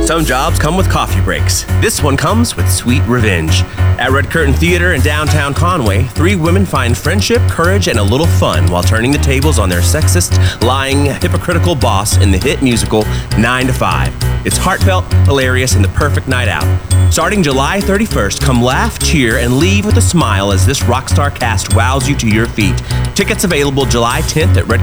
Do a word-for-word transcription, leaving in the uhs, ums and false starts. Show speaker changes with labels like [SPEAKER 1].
[SPEAKER 1] Some jobs come with coffee breaks. This one comes with sweet revenge. At Red Curtain Theater in downtown Conway, three women find friendship, courage, and a little fun while turning the tables on their sexist, lying, hypocritical boss in the hit musical nine to five. It's heartfelt, hilarious, and the perfect night out. Starting July thirty-first, come laugh, cheer, and leave with a smile as this rockstar cast wows you to your feet. Tickets available July tenth at Red